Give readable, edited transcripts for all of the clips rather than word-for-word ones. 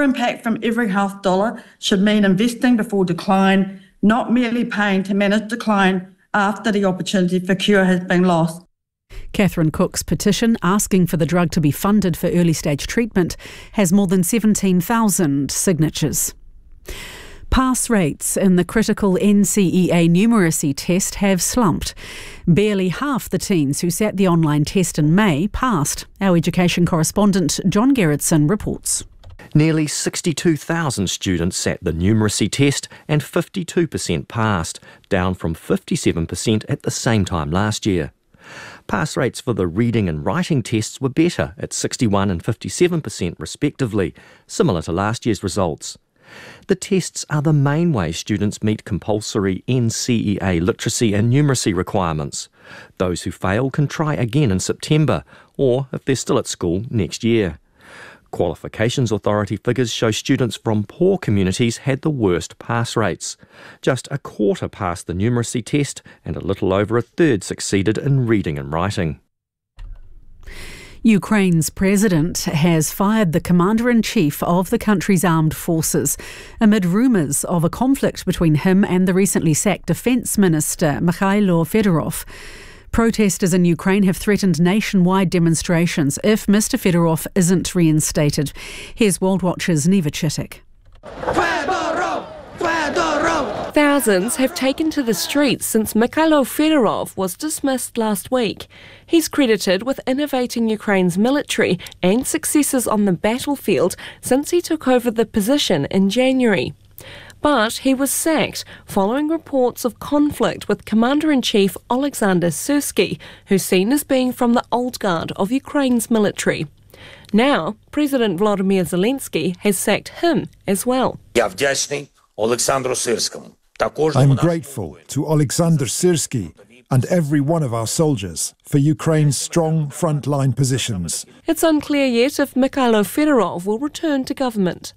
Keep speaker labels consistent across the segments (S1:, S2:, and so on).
S1: impact from every health dollar should mean investing before decline, not merely paying to manage decline after the opportunity for cure has been lost.
S2: Catherine Cook's petition asking for the drug to be funded for early-stage treatment has more than 17,000 signatures. Pass rates in the critical NCEA numeracy test have slumped. Barely half the teens who sat the online test in May passed. Our education correspondent John Gerritsen reports.
S3: Nearly 62,000 students sat the numeracy test and 52% passed, down from 57% at the same time last year. Pass rates for the reading and writing tests were better at 61% and 57% respectively, similar to last year's results. The tests are the main way students meet compulsory NCEA literacy and numeracy requirements. Those who fail can try again in September, or if they're still at school, next year. Qualifications Authority figures show students from poor communities had the worst pass rates. Just a quarter passed the numeracy test and a little over a third succeeded in reading and writing.
S2: Ukraine's president has fired the commander-in-chief of the country's armed forces amid rumours of a conflict between him and the recently sacked defence minister Mikhailo Fedorov. Protesters in Ukraine have threatened nationwide demonstrations if Mr Fedorov isn't reinstated. Here's World Watch's Neva Chittick.
S4: Thousands have taken to the streets since Mikhailo Fedorov was dismissed last week. He's credited with innovating Ukraine's military and successes on the battlefield since he took over the position in January. But he was sacked following reports of conflict with Commander-in-Chief Alexander Syrsky, who's seen as being from the old guard of Ukraine's military. Now, President Volodymyr Zelensky has sacked him as well.
S5: I'm grateful to Alexander Syrsky and every one of our soldiers for Ukraine's strong frontline positions.
S4: It's unclear yet if Mikhailo Fedorov will return to government.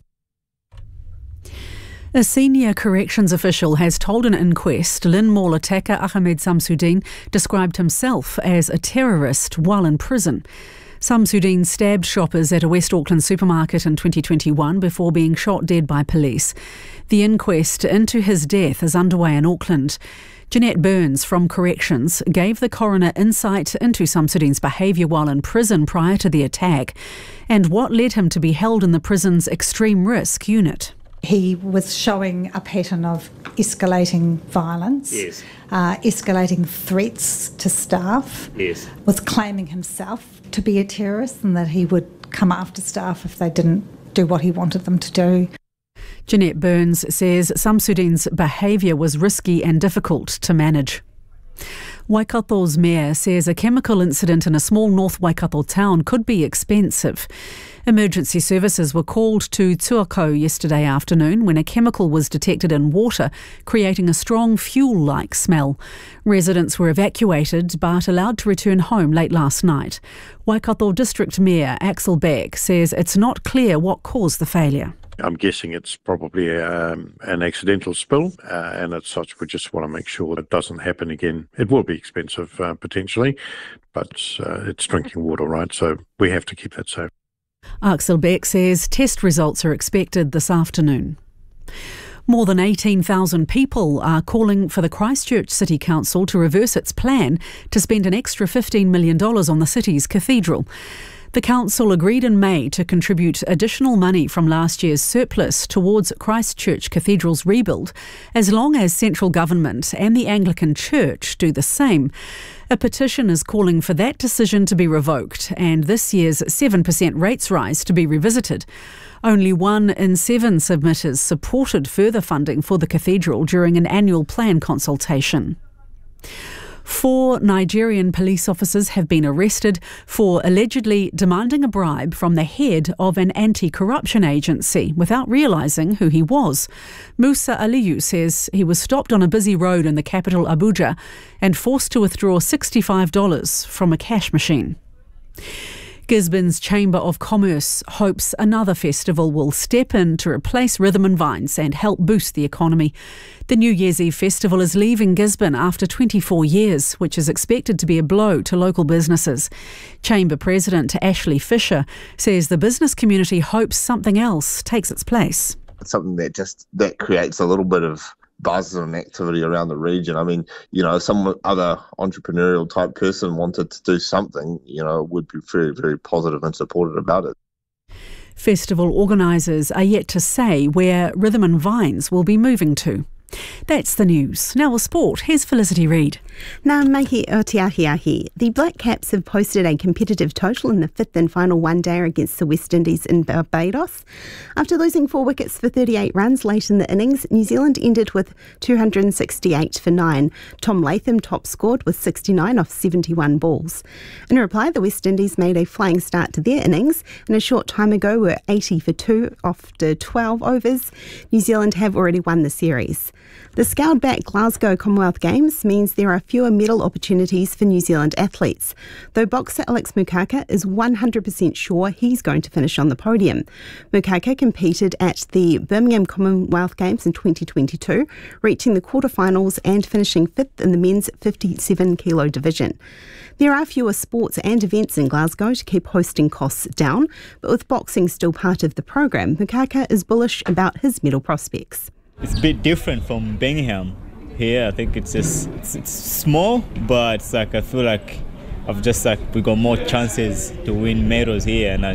S2: A senior corrections official has told an inquest Lynn Mall attacker Ahmed Samsudeen described himself as a terrorist while in prison. Samsudeen stabbed shoppers at a West Auckland supermarket in 2021 before being shot dead by police. The inquest into his death is underway in Auckland. Jeanette Burns from Corrections gave the coroner insight into Samsudeen's behaviour while in prison prior to the attack and what led him to be held in the prison's extreme risk unit.
S6: He was showing a pattern of escalating violence, escalating threats to staff, was claiming himself to be a terrorist and that he would come after staff if they didn't do what he wanted them to do.
S2: Jeanette Burns says Samsudeen's behaviour was risky and difficult to manage. Waikato's mayor says a chemical incident in a small North Waikato town could be expensive. Emergency services were called to Tuakau yesterday afternoon when a chemical was detected in water, creating a strong fuel-like smell. Residents were evacuated but allowed to return home late last night. Waikato District Mayor Axel Beck says it's not clear what caused the failure.
S7: I'm guessing it's probably an accidental spill, and as such we just want to make sure it doesn't happen again. It will be expensive potentially, but it's drinking water, right? So we have to keep that safe.
S2: Axel Beck says test results are expected this afternoon. More than 18,000 people are calling for the Christchurch City Council to reverse its plan to spend an extra $15 million on the city's cathedral. The council agreed in May to contribute additional money from last year's surplus towards Christchurch Cathedral's rebuild, as long as central government and the Anglican Church do the same. A petition is calling for that decision to be revoked and this year's 7% rates rise to be revisited. Only 1 in 7 submitters supported further funding for the cathedral during an annual plan consultation. 4 Nigerian police officers have been arrested for allegedly demanding a bribe from the head of an anti-corruption agency without realising who he was. Musa Aliyu says he was stopped on a busy road in the capital Abuja and forced to withdraw $65 from a cash machine. Gisborne's Chamber of Commerce hopes another festival will step in to replace Rhythm and Vines and help boost the economy. The New Year's Eve festival is leaving Gisborne after 24 years, which is expected to be a blow to local businesses. Chamber President Ashley Fisher says the business community hopes something else takes its place.
S8: It's something that creates a little bit of buzz and activity around the region. I mean, if some other entrepreneurial type person wanted to do something, would be very, very positive and supportive about it.
S2: Festival organisers are yet to say where Rhythm and Vines will be moving to. That's the news. Now with sport, here's Felicity Reid.
S9: Nā mihi o te ahi. The Black Caps have posted a competitive total in the fifth and final one-dayer against the West Indies in Barbados. After losing 4 wickets for 38 runs late in the innings, New Zealand ended with 268 for 9. Tom Latham top scored with 69 off 71 balls. In reply, the West Indies made a flying start to their innings and a short time ago were 80 for 2 after 12 overs. New Zealand have already won the series. The scaled-back Glasgow Commonwealth Games means there are fewer medal opportunities for New Zealand athletes, though boxer Alex Mukaka is 100% sure he's going to finish on the podium. Mukaka competed at the Birmingham Commonwealth Games in 2022, reaching the quarterfinals and finishing 5th in the men's 57-kilo division. There are fewer sports and events in Glasgow to keep hosting costs down, but with boxing still part of the program, Mukaka is bullish about his medal prospects.
S10: It's a bit different from Birmingham. Here, I think it's small, but it's like I feel like we got more chances to win medals here, and I'm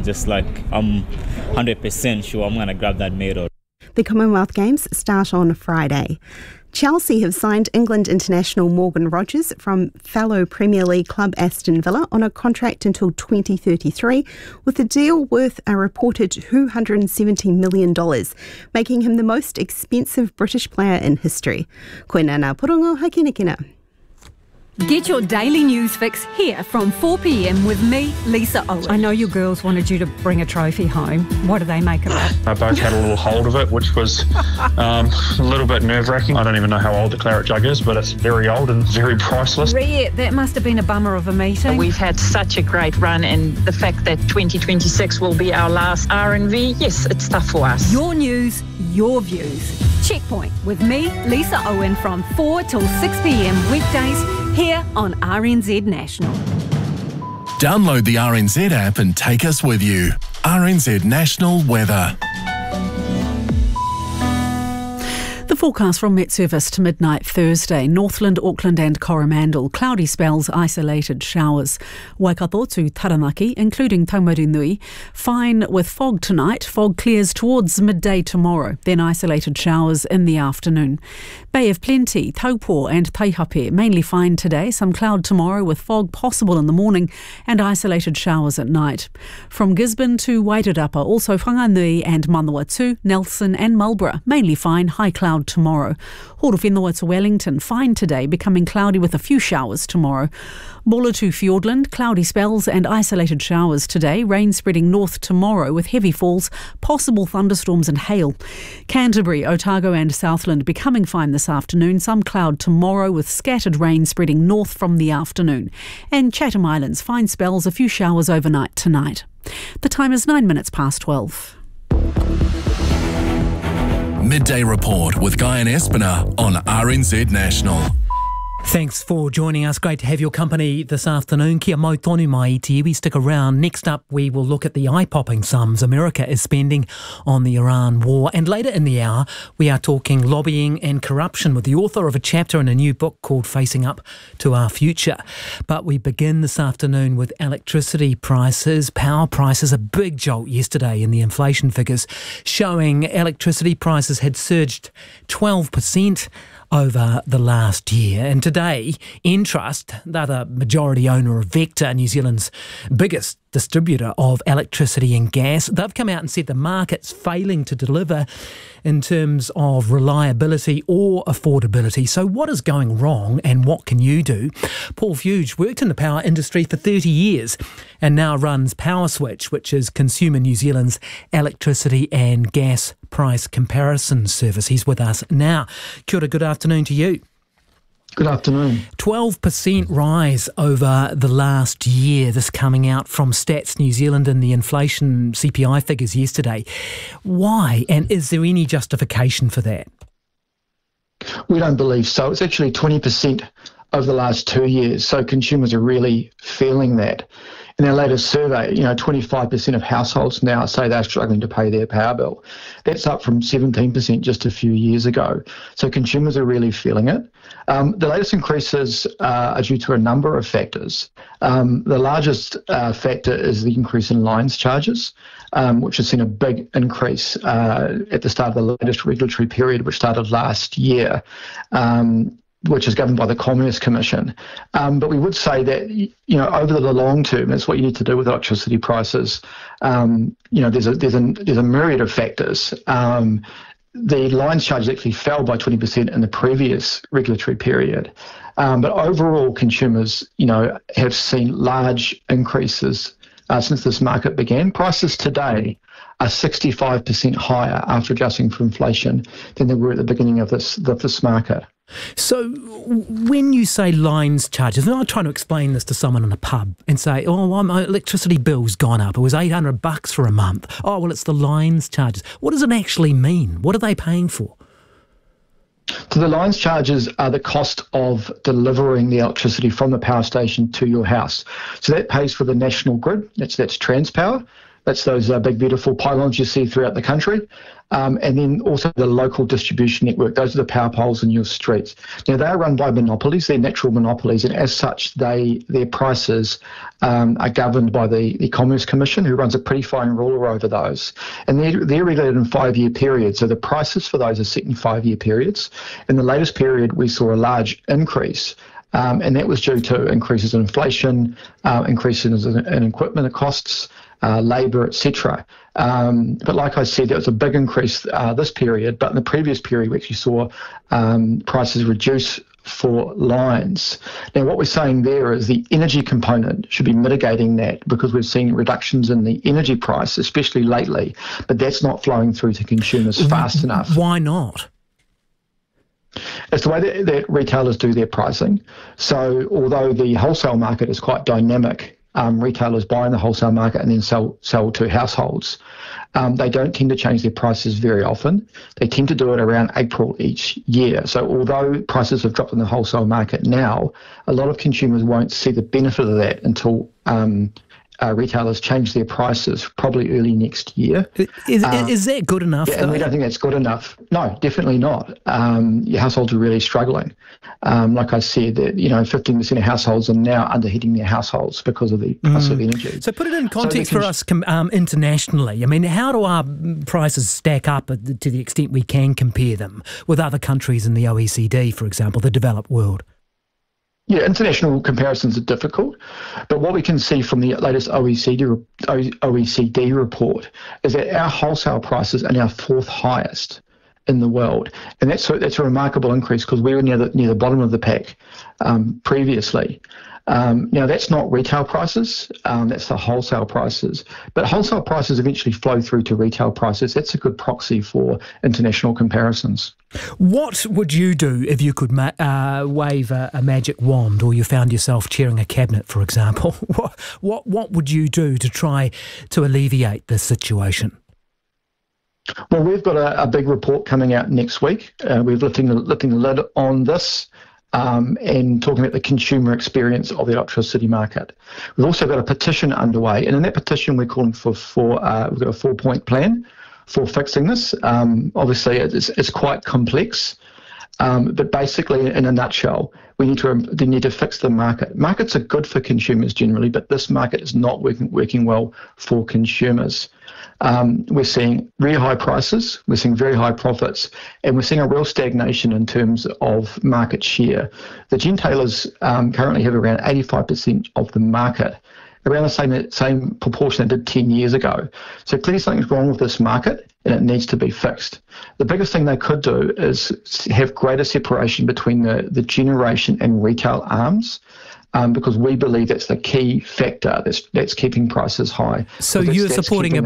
S10: 100% sure I'm gonna grab that medal.
S9: The Commonwealth Games start on Friday. Chelsea have signed England international Morgan Rogers from fellow Premier League club Aston Villa on a contract until 2033, with a deal worth a reported $270 million, making him the most expensive British player in history. Koina ngā purongo hakinekina.
S11: Get your daily news fix here from 4 p.m. with me, Lisa Owen. I know your girls wanted you to bring a trophy home. What do they make of it?
S12: I both had a little hold of it, which was a little bit nerve-wracking. I don't even know how old the claret jug is, but it's very old and very priceless.
S11: Riet, that must have been a bummer of a meeting.
S13: We've had such a great run, and the fact that 2026 will be our last R&V, yes, it's tough for us.
S11: Your news, your views. Checkpoint with me, Lisa Owen, from 4 till 6 p.m. weekdays here on RNZ National.
S14: Download the RNZ app and take us with you. RNZ National Weather.
S2: The forecast from Met Service to midnight Thursday. Northland, Auckland and Coromandel. Cloudy spells, isolated showers. Waikato to Taranaki, including Taumarunui. Fine with fog tonight. Fog clears towards midday tomorrow. Then isolated showers in the afternoon. Bay of Plenty, Taupo and Taihape. Mainly fine today. Some cloud tomorrow with fog possible in the morning and isolated showers at night. From Gisborne to Wairarapa. Also Whanganui and Manawatu, Nelson and Marlborough. Mainly fine. High cloud tomorrow. Horowhenua to Wellington, fine today, becoming cloudy with a few showers tomorrow. Bulla to Fiordland, cloudy spells and isolated showers today. Rain spreading north tomorrow with heavy falls, possible thunderstorms and hail. Canterbury, Otago and Southland becoming fine this afternoon. Some cloud tomorrow with scattered rain spreading north from the afternoon. And Chatham Islands, fine spells, a few showers overnight tonight. The time is 9 minutes past 12.
S14: Midday Report with Guy and Espiner on RNZ National.
S15: Thanks for joining us. Great to have your company this afternoon. Kia mau tonu mai te iwi. Stick around. Next up, we will look at the eye-popping sums America is spending on the Iran war. And later in the hour, we are talking lobbying and corruption with the author of a chapter in a new book called Facing Up to Our Future. But we begin this afternoon with electricity prices. Power prices, a big jolt yesterday in the inflation figures, showing electricity prices had surged 12% over the last year. And today, Entrust, they're the majority owner of Vector, New Zealand's biggest distributor of electricity and gas, they've come out and said the market's failing to deliver in terms of reliability or affordability. So what is going wrong and what can you do? Paul Fuge worked in the power industry for 30 years and now runs PowerSwitch, which is Consumer New Zealand's electricity and gas price comparison service. He's with us now. Kia ora, good afternoon to you.
S16: Good afternoon.
S15: 12% rise over the last year, this coming out from Stats New Zealand and the inflation CPI figures yesterday. Why, and is there any justification for that?
S16: We don't believe so. It's actually 20% over the last 2 years, so consumers are really feeling that. In our latest survey, 25% of households now say they're struggling to pay their power bill. That's up from 17% just a few years ago. So consumers are really feeling it. The latest increases are due to a number of factors. The largest factor is the increase in lines charges, which has seen a big increase at the start of the latest regulatory period, which started last year. Which is governed by the Commerce Commission. But we would say that, over the long term, that's what you need to do with electricity prices. There's a myriad of factors. The lines charges actually fell by 20% in the previous regulatory period. But overall, consumers, have seen large increases since this market began. Prices today are 65% higher after adjusting for inflation than they were at the beginning of this market.
S15: So when you say lines charges, and I'm trying to explain this to someone in a pub and say, my electricity bill's gone up. It was $800 for a month. Oh, well, it's the lines charges. What does it actually mean? What are they paying for?
S16: So the lines charges are the cost of delivering the electricity from the power station to your house. So that pays for the national grid. That's Transpower. That's those big, beautiful pylons you see throughout the country. And then also the local distribution network. Those are the power poles in your streets. Now, they are run by monopolies. They're natural monopolies. And as such, their prices are governed by the Commerce Commission, who runs a pretty fine ruler over those. And they're regulated in 5-year periods. So the prices for those are set in 5-year periods. In the latest period, we saw a large increase. And that was due to increases in inflation, increases in equipment costs, labour, etc. But like I said, there was a big increase this period, but in the previous period we actually saw prices reduce for lines. Now what we're saying there is the energy component should be mitigating that, because we've seen reductions in the energy price, especially lately, but that's not flowing through to consumers fast enough.
S15: Why not?
S16: It's the way that retailers do their pricing. So although the wholesale market is quite dynamic, retailers buy in the wholesale market and then sell to households. They don't tend to change their prices very often. They tend to do it around April each year. So although prices have dropped in the wholesale market now, a lot of consumers won't see the benefit of that until retailers change their prices probably early next year.
S15: Is that good enough?
S16: Yeah, and we don't think that's good enough. No, definitely not. Your households are really struggling. Like I said, that 15% of households are now underheating their households because of the price of energy.
S15: So put it in context for us internationally. I mean, how do our prices stack up to the extent we can compare them with other countries in the OECD, for example, the developed world?
S16: Yeah, international comparisons are difficult, but what we can see from the latest OECD report is that our wholesale prices are now 4th highest in the world, and that's a remarkable increase because we were near the bottom of the pack previously. Now that's not retail prices, that's the wholesale prices, but wholesale prices eventually flow through to retail prices. That's a good proxy for international comparisons.
S15: What would you do if you could wave a magic wand, or you found yourself chairing a cabinet, for example? What would you do to try to alleviate this situation?
S16: Well, we've got a big report coming out next week. We're lifting the lid on this and talking about the consumer experience of the electricity market. We've also got a petition underway, and in that petition we're calling for we've got a 4-point plan for fixing this. Obviously, it's quite complex, but basically, in a nutshell, we need to fix the market. Markets are good for consumers generally, but this market is not working well for consumers. We're seeing really high prices, we're seeing very high profits, and we're seeing a real stagnation in terms of market share. The gentailers currently have around 85% of the market, around the same proportion it did 10 years ago. So clearly something's wrong with this market and it needs to be fixed. The biggest thing they could do is have greater separation between the generation and retail arms, because we believe that's the key factor that's keeping prices high.
S15: So you're supporting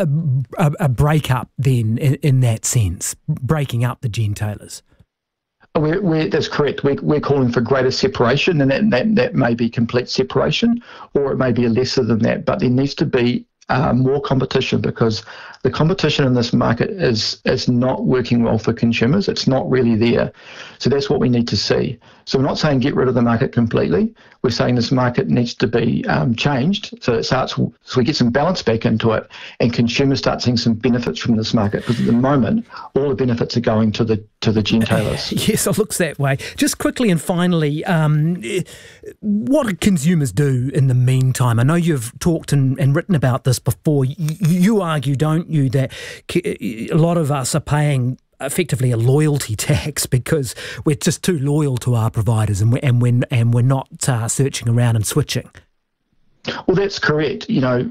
S15: a break-up then in that sense, breaking up the gentailers?
S16: That's correct. We're calling for greater separation, and that may be complete separation, or it may be lesser than that. But there needs to be more competition, because the competition in this market is not working well for consumers. It's not really there. So that's what we need to see. So we're not saying get rid of the market completely. We're saying this market needs to be changed so we get some balance back into it, and consumers start seeing some benefits from this market, because at the moment all the benefits are going to the gentailers.
S15: Yes, it looks that way. Just quickly and finally, what do consumers do in the meantime? I know you've talked and written about this before. You argue, don't you, that a lot of us are paying effectively a loyalty tax because we're just too loyal to our providers, and we're not searching around and switching.
S16: Well, that's correct.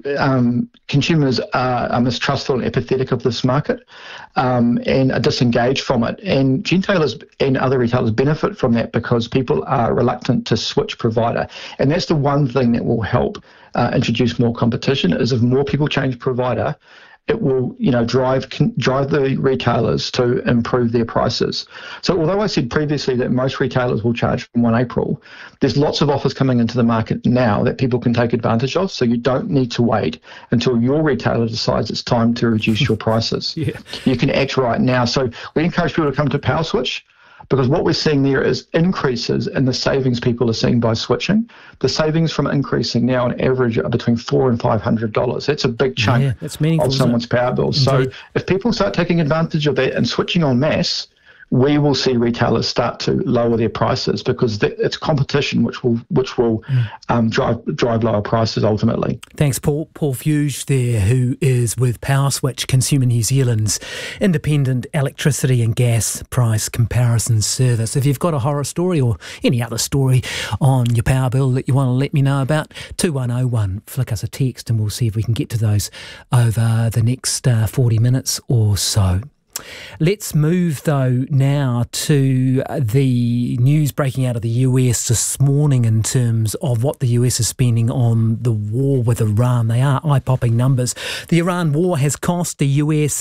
S16: Consumers are mistrustful and apathetic of this market, and are disengaged from it. And gentailers and other retailers benefit from that because people are reluctant to switch provider. And that's the one thing that will help introduce more competition, is if more people change provider, it will, drive the retailers to improve their prices. So although I said previously that most retailers will charge from 1 April, there's lots of offers coming into the market now that people can take advantage of. So you don't need to wait until your retailer decides it's time to reduce your prices.
S15: Yeah.
S16: You can act right now. So we encourage people to come to PowerSwitch, because what we're seeing there is increases in the savings people are seeing by switching. The savings from increasing now on average are between $400 and $500. That's a big chunk of someone's power bill. So if people start taking advantage of that and switching en masse, we will see retailers start to lower their prices, because it's competition which will drive lower prices ultimately.
S15: Thanks, Paul. Paul Fuge there, who is with PowerSwitch, Consumer New Zealand's independent electricity and gas price comparison service. If you've got a horror story or any other story on your power bill that you want to let me know about, 2101, flick us a text and we'll see if we can get to those over the next 40 minutes or so. Let's move, though, now to the news breaking out of the US this morning in terms of what the US is spending on the war with Iran. They are eye-popping numbers. The Iran war has cost the US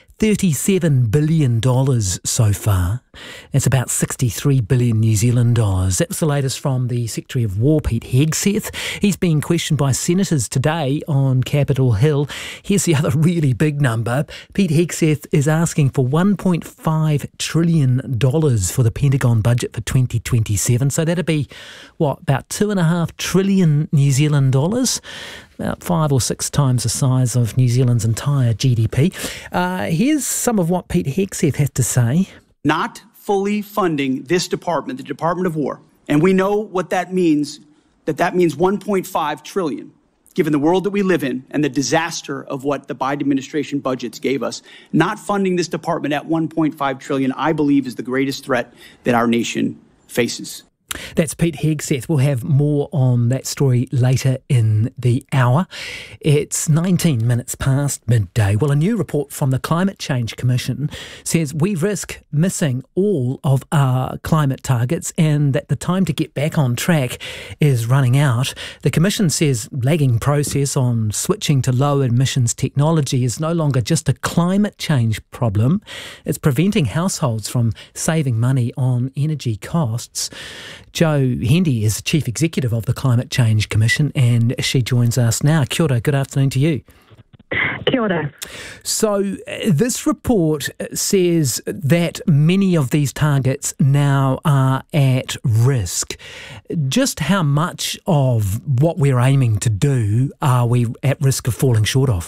S15: $37 billion so far. It's about 63 billion New Zealand dollars. That was the latest from the Secretary of War, Pete Hegseth. He's being questioned by senators today on Capitol Hill. Here's the other really big number. Pete Hegseth is asking for $1.5 trillion for the Pentagon budget for 2027. So that'd be, about 2.5 trillion New Zealand dollars? About 5 or 6 times the size of New Zealand's entire GDP. Here's some of what Pete Hegseth has to say.
S17: Not fully funding this department, the Department of War, and we know what that means, that means $1.5 trillion, given the world that we live in and the disaster of what the Biden administration budgets gave us. Not funding this department at $1.5 trillion, I believe, is the greatest threat that our nation faces.
S15: That's Pete Hegseth. We'll have more on that story later in the hour. It's 19 minutes past midday. Well, a new report from the Climate Change Commission says we risk missing all of our climate targets and that the time to get back on track is running out. The Commission says lagging process on switching to low emissions technology is no longer just a climate change problem. It's preventing households from saving money on energy costs. Jo Hendy is the Chief Executive of the Climate Change Commission, and she joins us now. Kia ora, good afternoon to you.
S18: Kia ora.
S15: So this report says that many of these targets now are at risk. Just how much of what we're aiming to do are we at risk of falling short of?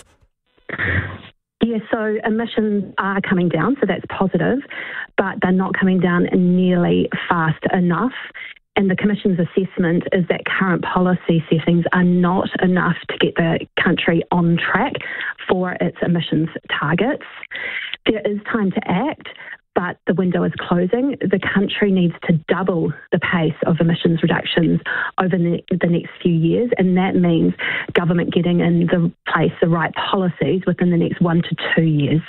S18: Yeah, so emissions are coming down, so that's positive, but they're not coming down nearly fast enough. And the Commission's assessment is that current policy settings are not enough to get the country on track for its emissions targets. There is time to act, but the window is closing. The country needs to double the pace of emissions reductions over the next few years, and that means government getting in place the right policies within the next 1 to 2 years.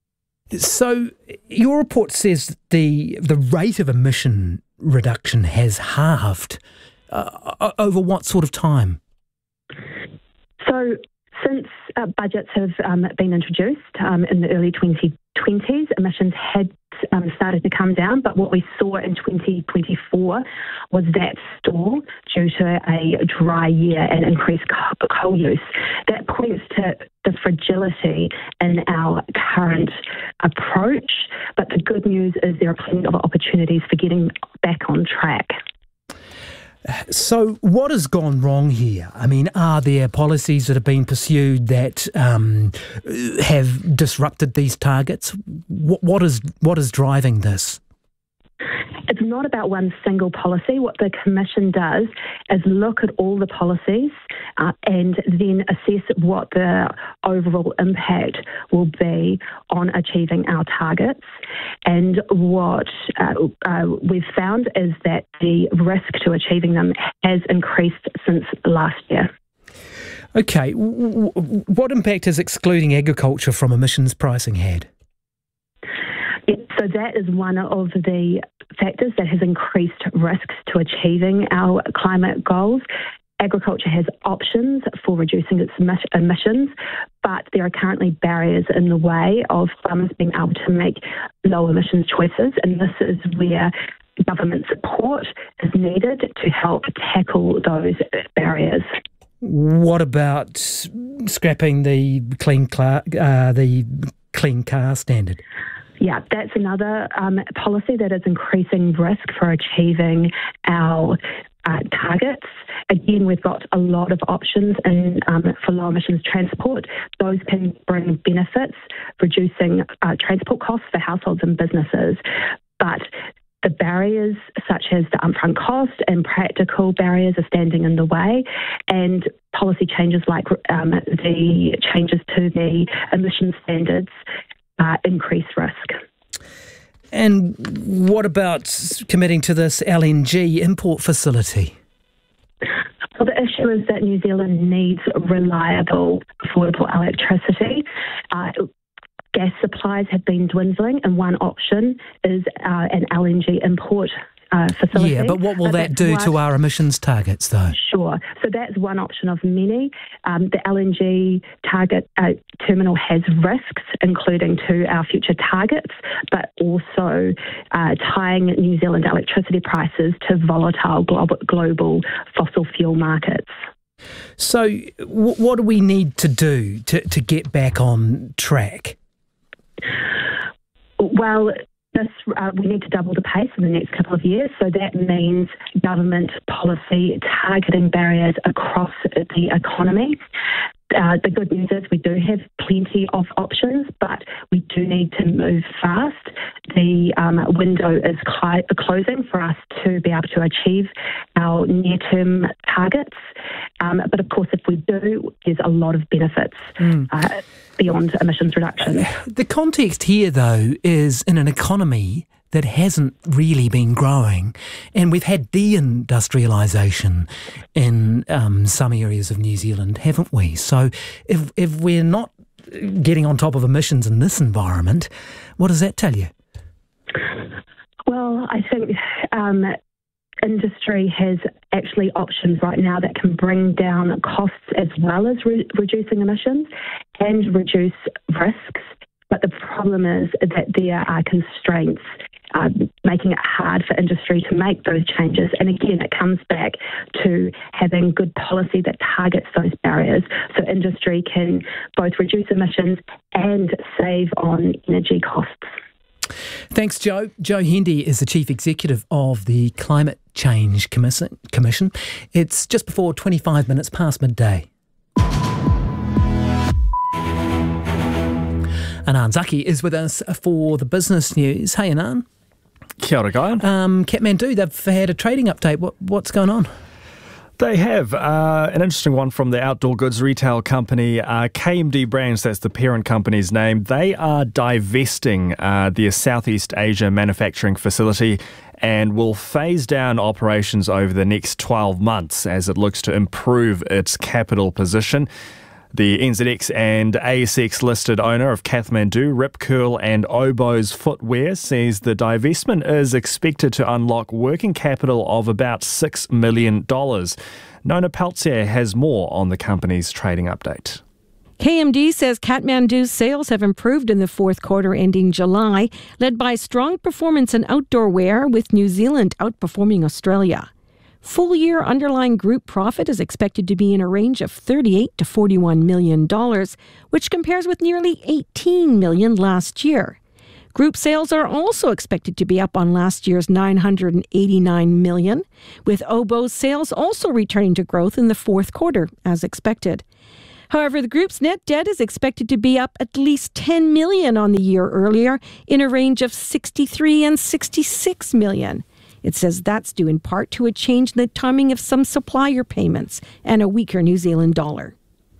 S15: So your report says the rate of emission reduction has halved. Over what sort of time?
S18: So since budgets have been introduced in the early 2020s. Emissions had started to come down, but what we saw in 2024 was that stall due to a dry year and increased coal use. That points to the fragility in our current approach, but the good news is there are plenty of opportunities for getting back on track.
S15: So what has gone wrong here? I mean, are there policies that have been pursued that have disrupted these targets? What is driving this?
S18: It's not about one single policy. What the Commission does is look at all the policies and then assess what the overall impact will be on achieving our targets. And what we've found is that the risk to achieving them has increased since last year.
S15: Okay, what impact has excluding agriculture from emissions pricing had?
S18: So that is one of the factors that has increased risks to achieving our climate goals. Agriculture has options for reducing its emissions, but there are currently barriers in the way of farmers being able to make low emissions choices, and this is where government support is needed to help tackle those barriers.
S15: What about scrapping the clean car standard?
S18: Yeah, that's another policy that is increasing risk for achieving our targets. Again, we've got a lot of options for low emissions transport. Those can bring benefits, reducing transport costs for households and businesses. But the barriers, such as the upfront cost and practical barriers, are standing in the way, and policy changes like the changes to the emission standards increase risk.
S15: And what about committing to this LNG import facility?
S18: Well, the issue is that New Zealand needs reliable, affordable electricity. Gas supplies have been dwindling, and one option is an LNG import facility.
S15: Yeah, but what will that do to our emissions targets, though?
S18: Sure. So that's one option of many. The LNG target terminal has risks, including to our future targets, but also tying New Zealand electricity prices to volatile global fossil fuel markets.
S15: So what do we need to do to get back on track?
S18: Well, we need to double the pace in the next couple of years. So that means government policy targeting barriers across the economy. The good news is we do have plenty of options, but we do need to move fast. The window is closing for us to be able to achieve our near-term targets. But of course, if we do, there's a lot of benefits beyond emissions reduction.
S15: The context here, though, is in an economy that hasn't really been growing, and we've had deindustrialisation in some areas of New Zealand, haven't we? So if we're not getting on top of emissions in this environment, what does that tell you?
S18: Well, I think industry has actually options right now that can bring down costs as well as reducing emissions and reduce risks. But the problem is that there are constraints making it hard for industry to make those changes. And again, it comes back to having good policy that targets those barriers so industry can both reduce emissions and save on energy costs.
S15: Thanks, Jo. Jo Hendy is the Chief Executive of the Climate Change Commission. It's just before 25 minutes past midday. Anand Zaki is with us for the business news. Hey, Anand.
S19: Kia ora, Guy.
S15: Kathmandu, they've had a trading update. What's going on?
S19: They have an interesting one from the outdoor goods retail company KMD Brands. That's the parent company's name. They are divesting their Southeast Asia manufacturing facility and will phase down operations over the next 12 months as it looks to improve its capital position. The NZX and ASX listed owner of Kathmandu, Rip Curl and Oboz Footwear, says the divestment is expected to unlock working capital of about $6 million. Nona Peltier has more on the company's trading update.
S20: KMD says Kathmandu's sales have improved in the fourth quarter ending July, led by strong performance in outdoor wear, with New Zealand outperforming Australia. Full-year underlying group profit is expected to be in a range of $38 to $41 million, which compares with nearly $18 million last year. Group sales are also expected to be up on last year's $989 million, with Oboz sales also returning to growth in the fourth quarter, as expected. However, the group's net debt is expected to be up at least $10 million on the year earlier, in a range of $63 and $66 million. It says that's due in part to a change in the timing of some supplier payments and a weaker New Zealand dollar.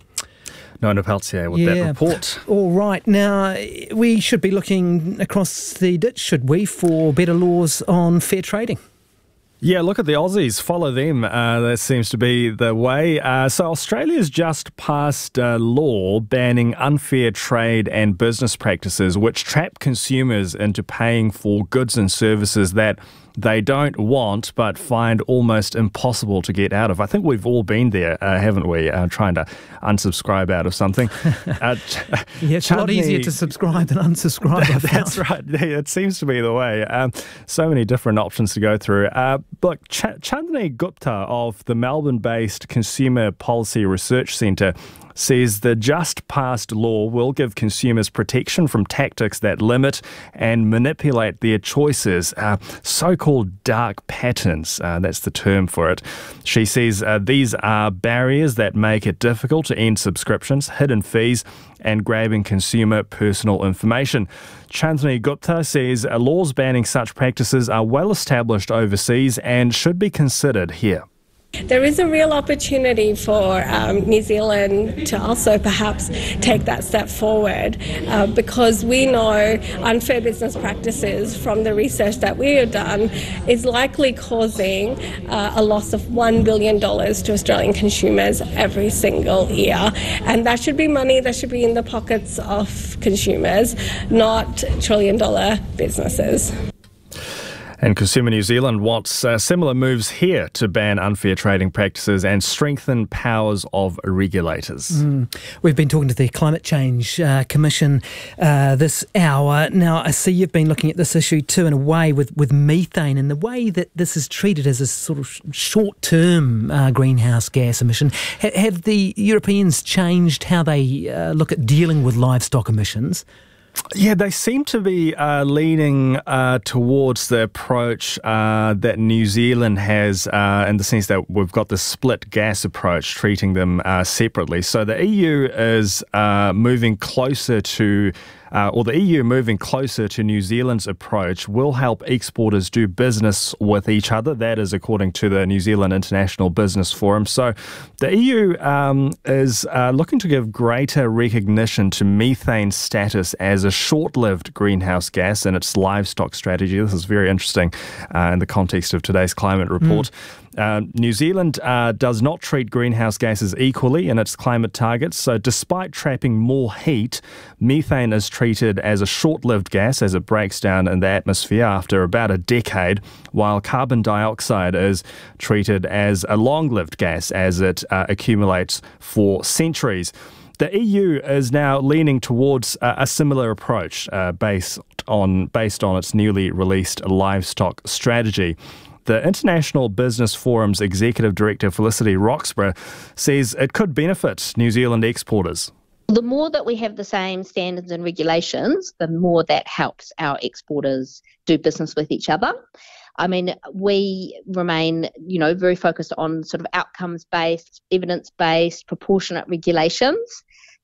S19: Nona Peltier with that report.
S15: All right. Now, we should be looking across the ditch, should we, for better laws on fair trading?
S19: Yeah, look at the Aussies. Follow them. That seems to be the way. So Australia's just passed a law banning unfair trade and business practices which trap consumers into paying for goods and services that they don't want but find almost impossible to get out of. I think we've all been there, haven't we, trying to unsubscribe out of something.
S15: It's a lot easier to subscribe than unsubscribe.
S19: That's right. It seems to be the way. So many different options to go through. Look, Chandni Gupta of the Melbourne-based Consumer Policy Research Centre says the just-passed law will give consumers protection from tactics that limit and manipulate their choices, so-called dark patterns, that's the term for it. She says these are barriers that make it difficult to end subscriptions, hidden fees, and grabbing consumer personal information. Chandni Gupta says laws banning such practices are well established overseas and should be considered here.
S21: There is a real opportunity for New Zealand to also perhaps take that step forward because we know unfair business practices from the research that we have done is likely causing a loss of $1 billion to Australian consumers every single year. And that should be money that should be in the pockets of consumers, not trillion-dollar businesses.
S19: And Consumer New Zealand wants similar moves here to ban unfair trading practices and strengthen powers of regulators.
S15: We've been talking to the Climate Change Commission this hour. Now, I see you've been looking at this issue too in a way with methane and the way that this is treated as a sort of short-term greenhouse gas emission. Have the Europeans changed how they look at dealing with livestock emissions?
S19: Yeah, they seem to be leaning towards the approach that New Zealand has in the sense that we've got the split gas approach, treating them separately. So the EU is moving closer to the EU moving closer to New Zealand's approach will help exporters do business with each other. That is according to the New Zealand International Business Forum. So the EU is looking to give greater recognition to methane status as a short-lived greenhouse gas in its livestock strategy. This is very interesting in the context of today's climate report. New Zealand does not treat greenhouse gases equally in its climate targets, so despite trapping more heat, methane is treated as a short-lived gas as it breaks down in the atmosphere after about a decade, while carbon dioxide is treated as a long-lived gas as it accumulates for centuries. The EU is now leaning towards a similar approach based on its newly released livestock strategy. The International Business Forum's Executive Director Felicity Roxburgh says it could benefit New Zealand exporters.
S22: The more that we have the same standards and regulations, the more that helps our exporters do business with each other. I mean, we remain, very focused on sort of outcomes-based, evidence-based, proportionate regulations.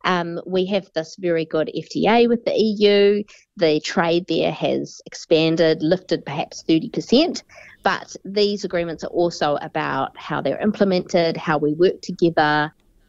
S22: We have this very good FTA with the EU. The trade there has expanded, lifted perhaps 30%. But these agreements are also about how they're implemented, how we work together.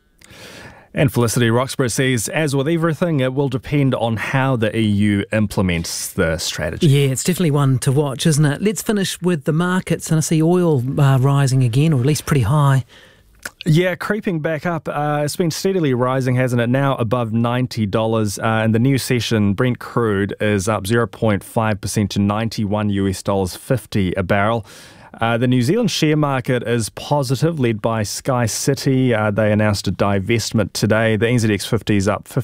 S19: And Felicity Roxburgh says, as with everything, it will depend on how the EU implements the strategy.
S15: Yeah, it's definitely one to watch, isn't it? Let's finish with the markets. And I see oil rising again, or at least pretty high.
S19: Yeah, creeping back up. It's been steadily rising, hasn't it? Now above $90. In the new session, Brent crude is up 0.5% to $91 US$50 a barrel. The New Zealand share market is positive, led by Sky City. They announced a divestment today. The NZX 50 is up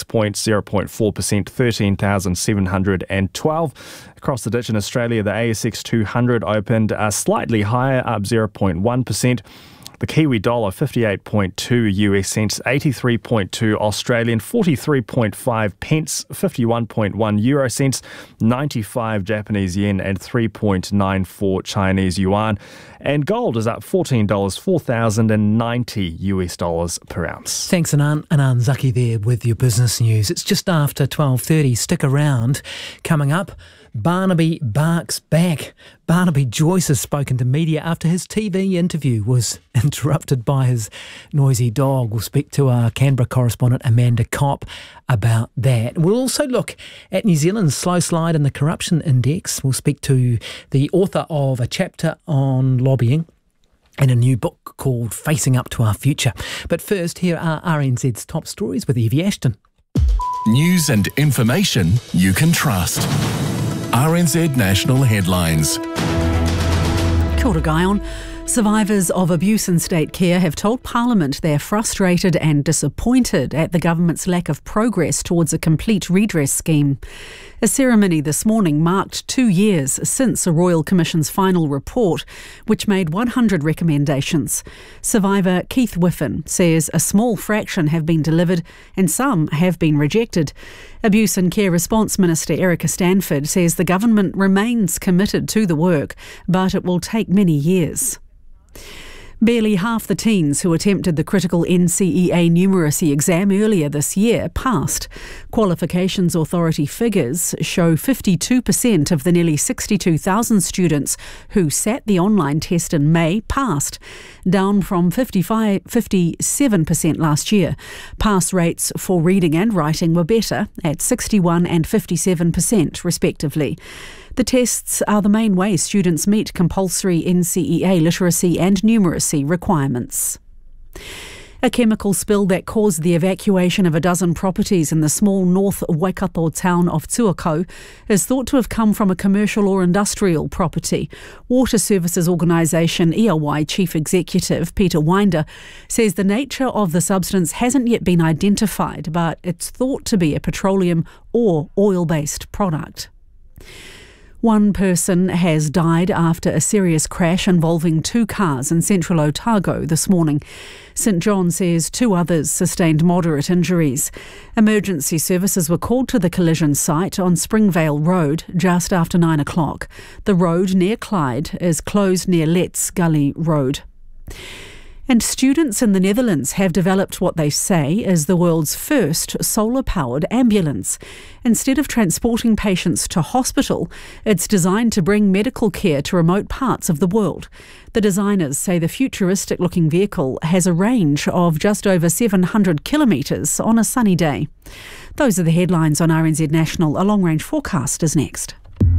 S19: 56.04%, 13,712. Across the ditch in Australia, the ASX 200 opened slightly higher, up 0.1%. The Kiwi dollar, 58.2 US cents, 83.2 Australian, 43.5 pence, 51.1 euro cents, 95 Japanese yen, and 3.94 Chinese yuan. And gold is up $14, 4,090 US dollars per ounce.
S15: Thanks, Anand Zaki there with your business news. It's just after 12:30. Stick around. Coming up, Barnaby barks back. Barnaby Joyce has spoken to media after his TV interview was interrupted by his noisy dog. We'll speak to our Canberra correspondent Amanda Kopp about that. We'll also look at New Zealand's slow slide in the corruption index. We'll speak to the author of a chapter on lobbying and a new book called Facing Up to Our Future. But first, here are RNZ's top stories with Evie Ashton.
S14: News and information you can trust. RNZ National Headlines.
S2: Kia ora, Guyon. Survivors of abuse in state care have told Parliament they're frustrated and disappointed at the government's lack of progress towards a complete redress scheme. A ceremony this morning marked 2 years since a Royal Commission's final report, which made 100 recommendations. Survivor Keith Whiffen says a small fraction have been delivered and some have been rejected. Abuse and Care Response Minister Erica Stanford says the government remains committed to the work, but it will take many years. Barely half the teens who attempted the critical NCEA numeracy exam earlier this year passed. Qualifications Authority figures show 52% of the nearly 62,000 students who sat the online test in May passed, down from 57% last year. Pass rates for reading and writing were better at 61% and 57% respectively. The tests are the main way students meet compulsory NCEA literacy and numeracy requirements. A chemical spill that caused the evacuation of a dozen properties in the small North Waikato town of Tuakau is thought to have come from a commercial or industrial property. Water Services Organisation EOY Chief Executive Peter Winder says the nature of the substance hasn't yet been identified, but it's thought to be a petroleum or oil-based product. One person has died after a serious crash involving two cars in central Otago this morning. St John says 2 others sustained moderate injuries. Emergency services were called to the collision site on Springvale Road just after 9 o'clock. The road near Clyde is closed near Letts Gully Road. And students in the Netherlands have developed what they say is the world's first solar-powered ambulance. Instead of transporting patients to hospital, it's designed to bring medical care to remote parts of the world. The designers say the futuristic-looking vehicle has a range of just over 700 kilometres on a sunny day. Those are the headlines on RNZ National. A long-range forecast is next.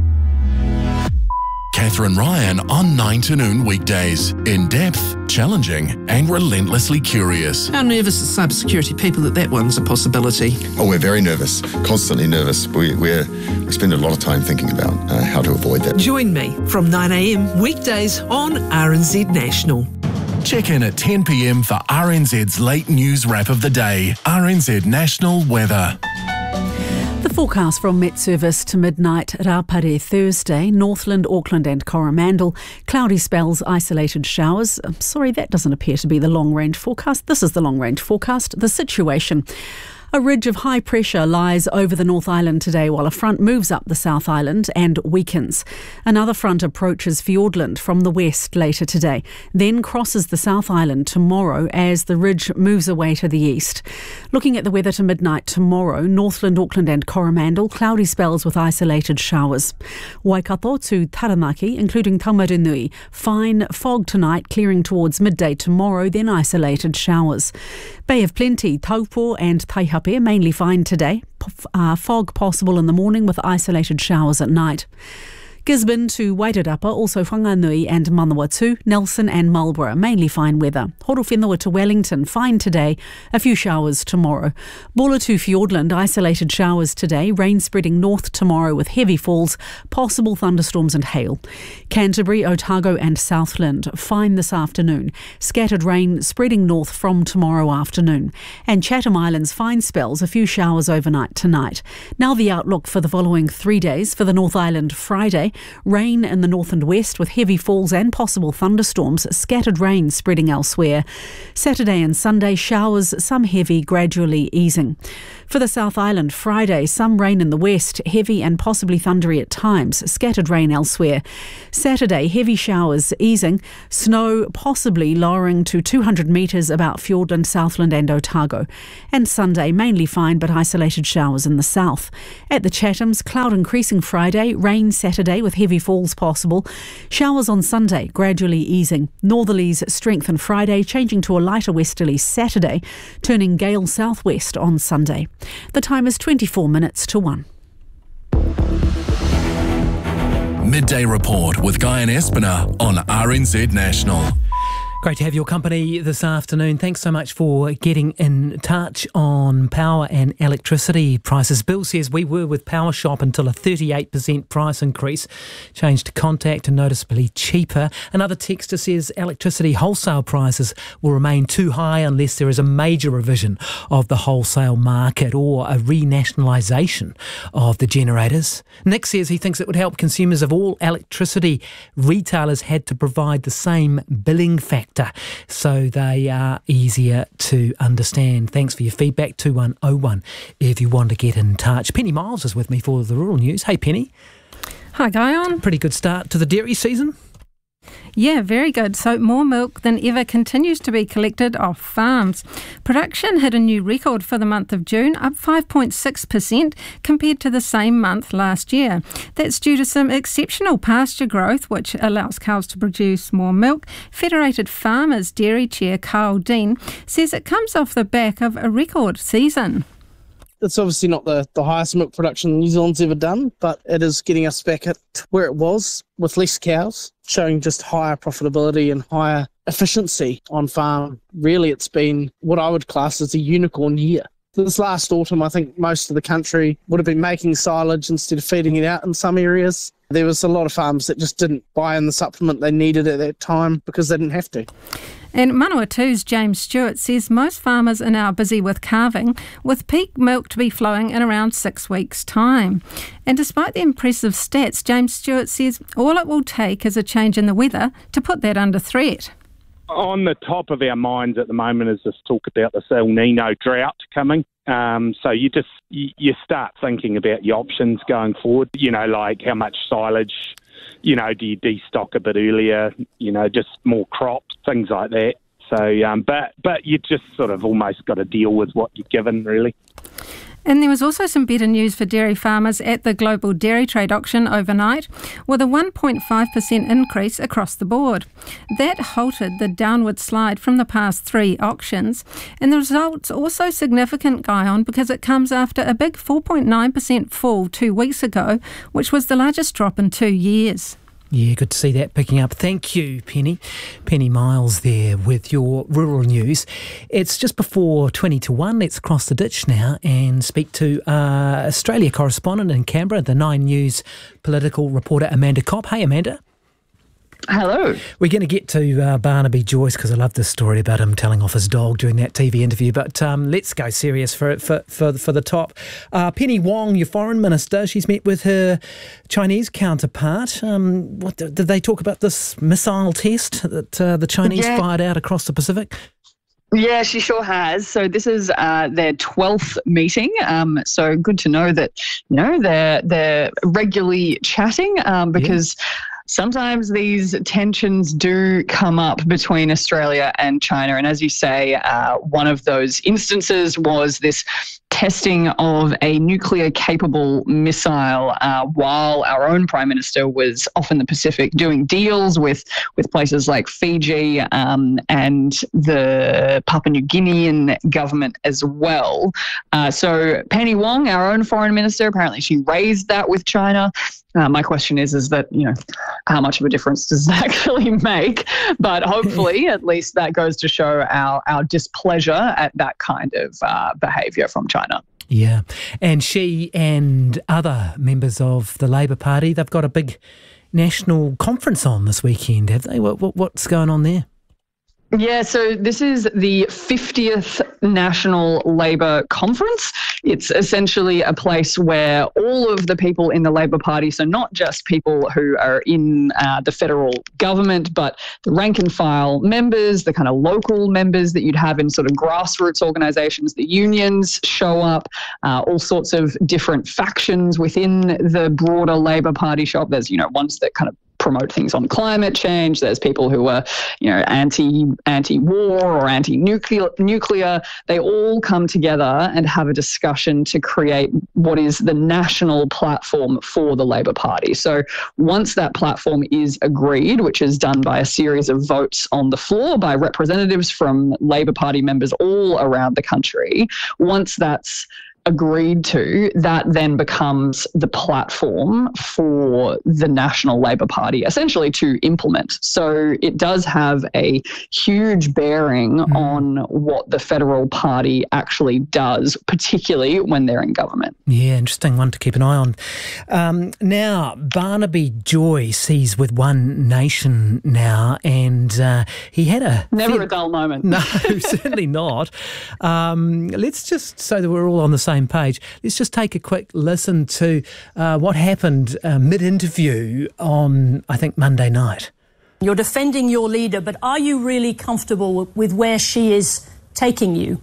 S14: Catherine Ryan on 9 to noon weekdays. In-depth, challenging and relentlessly curious.
S1: How nervous as cybersecurity people that one's a possibility?
S3: Oh, we're very nervous, constantly nervous. We spend a lot of time thinking about how to avoid that.
S1: Join me from 9 a.m. weekdays on RNZ National.
S14: Check in at 10 p.m. for RNZ's late news wrap of the day. RNZ National Weather.
S2: The forecast from Met Service to midnight Rapare Thursday, Northland, Auckland and Coromandel. Cloudy spells, isolated showers. Sorry, that doesn't appear to be the long-range forecast. This is the long-range forecast. The situation. A ridge of high pressure lies over the North Island today while a front moves up the South Island and weakens. Another front approaches Fiordland from the west later today, then crosses the South Island tomorrow as the ridge moves away to the east. Looking at the weather to midnight tomorrow, Northland, Auckland and Coromandel, cloudy spells with isolated showers. Waikato to Taranaki, including Taumarunui, fine fog tonight, clearing towards midday tomorrow, then isolated showers. Bay of Plenty, Taupo and Taihape, mainly fine today. Fog possible in the morning with isolated showers at night. Gisborne to Wairarapa, also Whanganui and Manawatu, Nelson and Marlborough, mainly fine weather. Horowhenua to Wellington, fine today, a few showers tomorrow. Bulla to Fiordland, isolated showers today, rain spreading north tomorrow with heavy falls, possible thunderstorms and hail. Canterbury, Otago and Southland, fine this afternoon. Scattered rain spreading north from tomorrow afternoon. And Chatham Islands, fine spells, a few showers overnight tonight. Now the outlook for the following 3 days. For the North Island, Friday, rain in the north and west with heavy falls and possible thunderstorms, scattered rain spreading elsewhere. Saturday and Sunday, showers, some heavy, gradually easing. For the South Island, Friday, some rain in the west, heavy and possibly thundery at times, scattered rain elsewhere. Saturday, heavy showers easing, snow possibly lowering to 200 metres about Fiordland, Southland and Otago. And Sunday, mainly fine but isolated showers in the south. At the Chathams, cloud increasing Friday, rain Saturday with heavy falls possible. Showers on Sunday, gradually easing. Northerlies strengthen Friday, changing to a lighter westerly Saturday, turning gale southwest on Sunday. The time is 24 minutes to 1.
S14: Midday Report with Guy and Espiner on RNZ National.
S15: Great to have your company this afternoon. Thanks so much for getting in touch on power and electricity prices. Bill says we were with Power Shop until a 38% price increase. Changed to Contact and noticeably cheaper. Another texter says electricity wholesale prices will remain too high unless there is a major revision of the wholesale market or a renationalisation of the generators. Nick says he thinks it would help consumers if all electricity retailers had to provide the same billing factor, so they are easier to understand. Thanks for your feedback, 2101, if you want to get in touch. Penny Miles is with me for the rural news. Hey, Penny.
S4: Hi, Guyon.
S15: Pretty good start to the dairy season.
S4: Yeah, very good. So more milk than ever continues to be collected off farms. Production hit a new record for the month of June, up 5.6% compared to the same month last year. That's due to some exceptional pasture growth, which allows cows to produce more milk. Federated Farmers Dairy Chair Carl Dean says it comes off the back of a record season.
S5: It's obviously not the highest milk production New Zealand's ever done, but it is getting us back at where it was with less cows, showing just higher profitability and higher efficiency on farm. Really, it's been what I would class as a unicorn year. This last autumn, I think most of the country would have been making silage instead of feeding it out in some areas. There was a lot of farms that just didn't buy in the supplement they needed at that time because they didn't have to.
S4: And Manawatu's James Stewart says most farmers are now busy with calving, with peak milk to be flowing in around 6 weeks' time. And despite the impressive stats, James Stewart says all it will take is a change in the weather to put that under threat.
S23: On the top of our minds at the moment is this talk about this El Nino drought coming. So you start thinking about your options going forward, like how much silage, do you destock a bit earlier, just more crops, things like that. So, but you just sort of almost got to deal with what you're given, really.
S4: And there was also some better news for dairy farmers at the Global Dairy Trade auction overnight, with a 1.5% increase across the board. That halted the downward slide from the past 3 auctions, and the result's also significant, Guyon, because it comes after a big 4.9% fall 2 weeks ago, which was the largest drop in 2 years.
S15: Yeah, good to see that picking up. Thank you, Penny. Penny Miles there with your rural news. It's just before 20 to 1. Let's cross the ditch now and speak to Australia correspondent in Canberra, the 9 News political reporter Amanda Kopp. Hey, Amanda.
S24: Hello.
S15: We're going to get to Barnaby Joyce because I love this story about him telling off his dog during that TV interview. But let's go serious for the top. Penny Wong, your foreign minister, she's met with her Chinese counterpart. What did they talk about this missile test that the Chinese fired out across the Pacific?
S24: Yeah, she sure has. So this is their 12th meeting. So good to know that they're regularly chatting because. Yeah. Sometimes these tensions do come up between Australia and China. And as you say, one of those instances was this testing of a nuclear-capable missile while our own Prime Minister was off in the Pacific doing deals with places like Fiji and the Papua New Guinean government as well. So Penny Wong, our own Foreign Minister, apparently she raised that with China. My question is that, how much of a difference does that actually make? But hopefully, at least that goes to show our displeasure at that kind of behaviour from China.
S15: Yeah. And she and other members of the Labour Party, they've got a big national conference on this weekend, have they? What's going on there?
S24: Yeah, so this is the 50th National Labour Conference. It's essentially a place where all of the people in the Labour Party, so not just people who are in the federal government, but the rank and file members, the kind of local members that you'd have in sort of grassroots organisations, the unions show up, all sorts of different factions within the broader Labour Party shop. There's, ones that kind of promote things on climate change. There's people who are, anti-war or anti-nuclear. They all come together and have a discussion to create what is the national platform for the Labour Party. So once that platform is agreed, which is done by a series of votes on the floor by representatives from Labour Party members all around the country, once that's agreed to, that then becomes the platform for the National Labour Party essentially to implement. So it does have a huge bearing on what the federal party actually does, particularly when they're in government.
S15: Yeah, interesting one to keep an eye on. Now, Barnaby Joyce, he's with One Nation now, and he had a...
S24: Never a dull moment.
S15: No, certainly not. Let's just, so that we're all on the same page, let's just take a quick listen to what happened mid-interview on, I think, Monday night.
S6: You're defending your leader, but are you really comfortable with where she is taking you?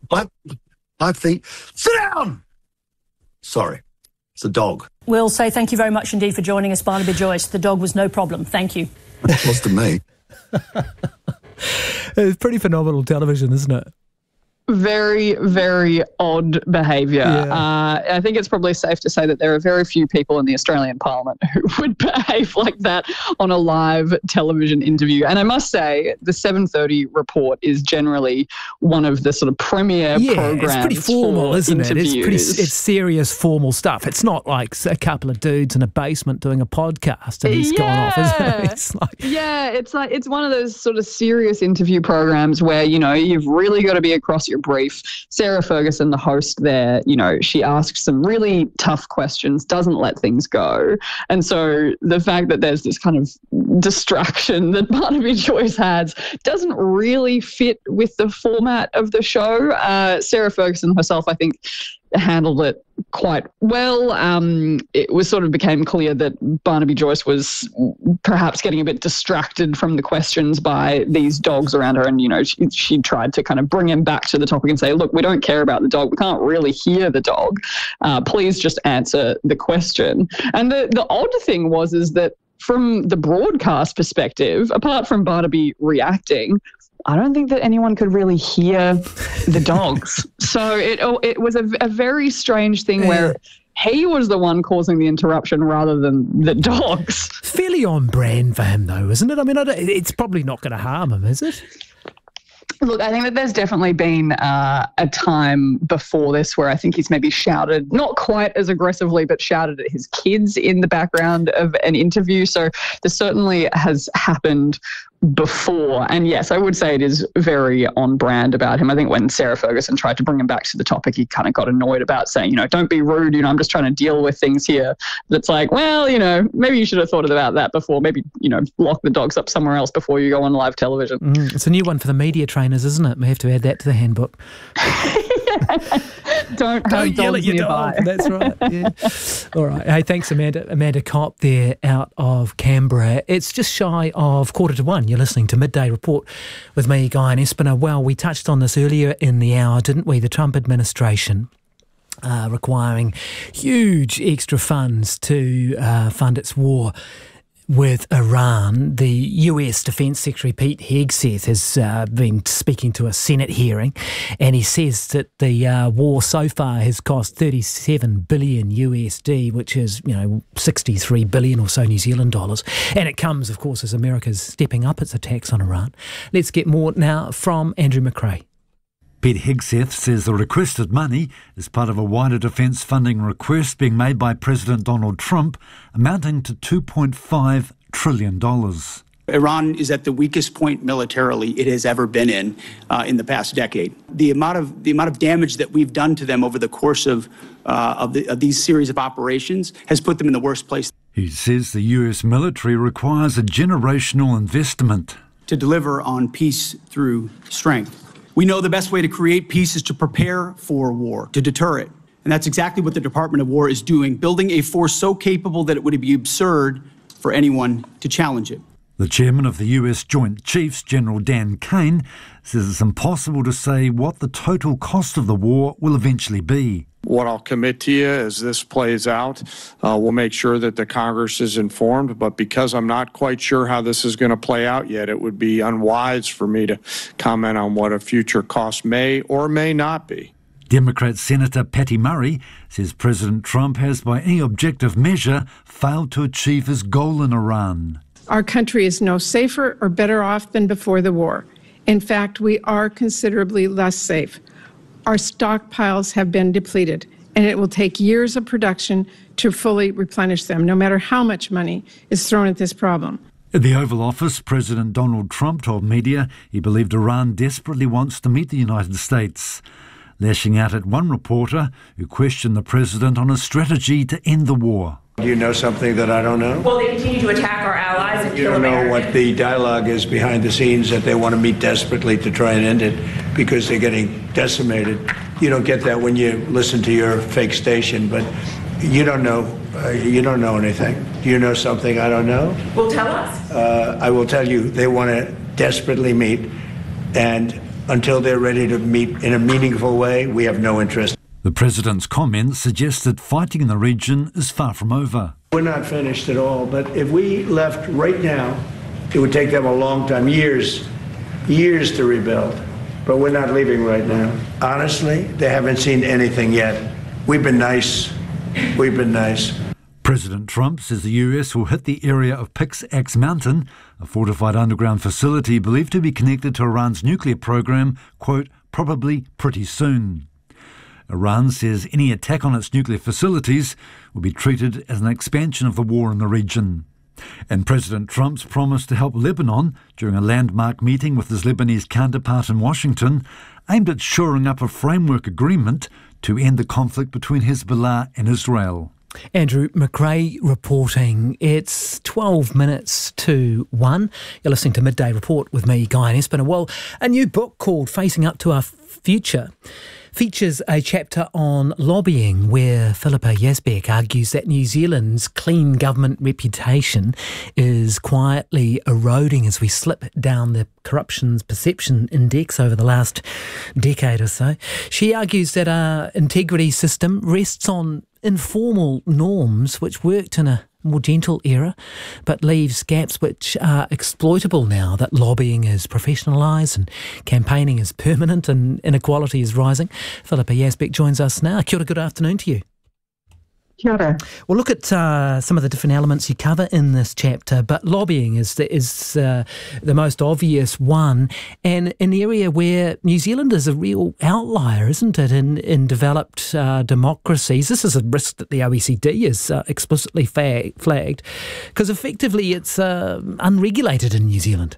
S7: I think... Sit down! Sorry, it's a dog.
S6: We'll say thank you very much indeed for joining us, Barnaby Joyce. The dog was no problem. Thank you.
S7: It was to me.
S15: It's pretty phenomenal television, isn't it?
S24: Very, very odd behaviour.
S15: Yeah.
S24: I think it's probably safe to say that there are very few people in the Australian Parliament who would behave like that on a live television interview. And I must say, the 7:30 report is generally one of the sort of premier programs.
S15: It's pretty formal, isn't
S24: interviews.
S15: it? It's serious, formal stuff. It's not like a couple of dudes in a basement doing a podcast and he's gone off, isn't it?
S24: It's one of those sort of serious interview programs where, you've really got to be across your brief. Sarah Ferguson, the host there, she asks some really tough questions, doesn't let things go. And so the fact that there's this kind of distraction that Barnaby Joyce has doesn't really fit with the format of the show. Sarah Ferguson herself, I think, handled it quite well. It was sort of became clear that Barnaby Joyce was perhaps getting a bit distracted from the questions by these dogs around her, and she tried to kind of bring him back to the topic and say, look, we don't care about the dog, we can't really hear the dog, please just answer the question. And the odd thing is that from the broadcast perspective, apart from Barnaby reacting, I don't think that anyone could really hear the dogs. So it was a very strange thing where he was the one causing the interruption rather than the dogs.
S15: Fairly on brand for him, though, isn't it? I mean, it's probably not going to harm him, is it?
S24: Look, I think that there's definitely been a time before this where I think he's maybe shouted, not quite as aggressively, but shouted at his kids in the background of an interview. So this certainly has happened before. And yes, I would say it is very on brand about him. I think when Sarah Ferguson tried to bring him back to the topic, he kind of got annoyed about saying, don't be rude, I'm just trying to deal with things here. That's like, well, maybe you should have thought about that before. Maybe, lock the dogs up somewhere else before you go on live television.
S15: It's a new one for the media trainers, isn't it? We have to add that to the handbook.
S24: Don't yell at your
S15: dog. That's right. Yeah. All right. Hey, thanks, Amanda. Amanda Kopp there out of Canberra. It's just shy of 1:45. You're listening to Midday Report with me, Guy and Espiner. Well, we touched on this earlier in the hour, didn't we? The Trump administration requiring huge extra funds to fund its war with Iran. The US Defence Secretary Pete Hegseth has been speaking to a Senate hearing, and he says that the war so far has cost $37 billion USD, which is 63 billion or so New Zealand dollars, and it comes, of course, as America's stepping up its attacks on Iran. Let's get more now from Andrew McRae.
S8: Pete Hegseth says the requested money is part of a wider defence funding request being made by President Donald Trump, amounting to $2.5 trillion.
S17: Iran is at the weakest point militarily it has ever been in the past decade. The amount of damage that we've done to them over the course of these series of operations has put them in the worst place.
S8: He says the US military requires a generational investment
S17: to deliver on peace through strength. We know the best way to create peace is to prepare for war, to deter it. And that's exactly what the Department of War is doing, building a force so capable that it would be absurd for anyone to challenge it.
S8: The chairman of the US Joint Chiefs, General Dan Kane, says it's impossible to say what the total cost of the war will eventually be.
S9: What I'll commit to you as this plays out, we'll make sure that the Congress is informed, but because I'm not quite sure how this is going to play out yet, it would be unwise for me to comment on what a future cost may or may not be.
S8: Democrat Senator Patty Murray says President Trump has, by any objective measure, failed to achieve his goal in Iran.
S10: Our country is no safer or better off than before the war. In fact, we are considerably less safe. Our stockpiles have been depleted, and it will take years of production to fully replenish them, no matter how much money is thrown at this problem.
S8: At the Oval Office, President Donald Trump told media he believed Iran desperately wants to meet the United States, lashing out at one reporter who questioned the president on his strategy to end the war.
S12: Do you know something that I don't know?
S25: Well, they continue to attack our allies and kill Americans.
S12: You don't know what the dialogue is behind the scenes, that they want to meet desperately to try and end it because they're getting decimated. You don't get that when you listen to your fake station, but you don't know. You don't know anything. Do you know something I don't know?
S25: Well, tell us.
S12: I will tell you, they want to desperately meet, and until they're ready to meet in a meaningful way, we have no interest.
S8: The president's comments suggest that fighting in the region is far from over.
S12: We're not finished at all, but if we left right now, it would take them a long time, years to rebuild. But we're not leaving right now. Honestly, they haven't seen anything yet. We've been nice. We've been nice.
S8: President Trump says the US will hit the area of Pix-Ax Mountain, a fortified underground facility believed to be connected to Iran's nuclear program, quote, probably pretty soon. Iran says any attack on its nuclear facilities will be treated as an expansion of the war in the region. And President Trump's promise to help Lebanon during a landmark meeting with his Lebanese counterpart in Washington aimed at shoring up a framework agreement to end the conflict between Hezbollah and Israel.
S15: Andrew McRae reporting. It's 12 minutes to 1. You're listening to Midday Report with me, Guy Espiner. Well, a new book called Facing Up to Our Future features a chapter on lobbying where Philippa Yazbek argues that New Zealand's clean government reputation is quietly eroding as we slip down the corruption's perception index over the last decade or so. She argues that our integrity system rests on informal norms which worked in a more gentle era, but leaves gaps which are exploitable now that lobbying is professionalised and campaigning is permanent and inequality is rising. Philippa Yazbek joins us now. Kia ora, good afternoon to you.
S26: Kia ora.
S15: We'll look at some of the different elements you cover in this chapter, but lobbying is the most obvious one, and an area where New Zealand is a real outlier, isn't it, in developed democracies. This is a risk that the OECD has explicitly flagged, because effectively it's unregulated in New Zealand.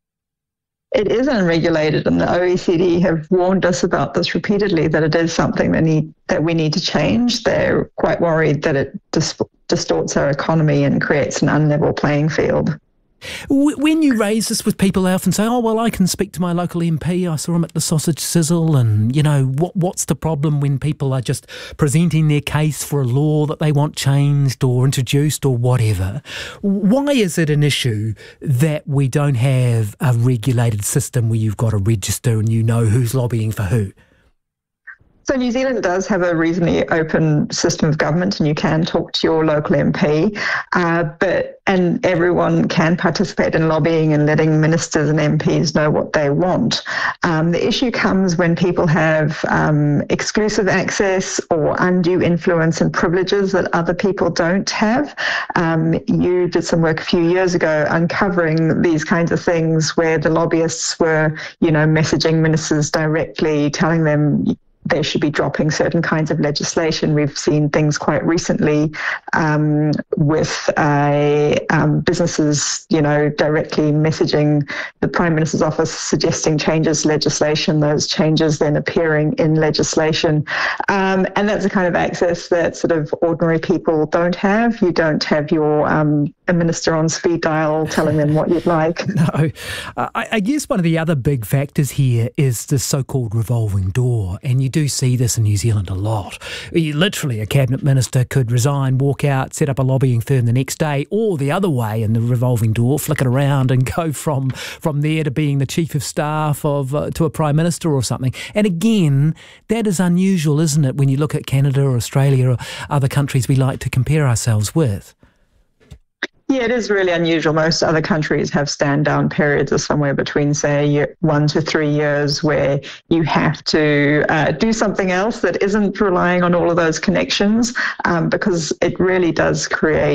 S26: It is unregulated, and the OECD have warned us about this repeatedly, that it is something that we need to change. They're quite worried that it distorts our economy and creates an unlevel playing field.
S15: When you raise this with people, they often say, oh, well, I can speak to my local MP. I saw him at the Sausage Sizzle. And, you know, what's the problem when people are just presenting their case for a law that they want changed or introduced or whatever? Why is it an issue that we don't have a regulated system where you've got to register and you know who's lobbying for who?
S26: So New Zealand does have a reasonably open system of government, and you can talk to your local MP, and everyone can participate in lobbying and letting ministers and MPs know what they want. The issue comes when people have exclusive access or undue influence and privileges that other people don't have. You did some work a few years ago uncovering these kinds of things where the lobbyists were, messaging ministers directly, telling them they should be dropping certain kinds of legislation. We've seen things quite recently with businesses, directly messaging the Prime Minister's office, suggesting changes to legislation, those changes then appearing in legislation. And that's the kind of access that sort of ordinary people don't have. You don't have your a minister on speed dial telling them what you'd like.
S15: No. I guess one of the other big factors here is the so-called revolving door, and you do see this in New Zealand a lot. Literally, a cabinet minister could resign, walk out, set up a lobbying firm the next day, or the other way in the revolving door, flick it around and go from there to being the chief of staff to a prime minister or something. And again, that is unusual, isn't it, when you look at Canada or Australia or other countries we like to compare ourselves with?
S26: Yeah, it is really unusual. Most other countries have stand-down periods of somewhere between, say, 1 to 3 years where you have to do something else that isn't relying on all of those connections, because it really does create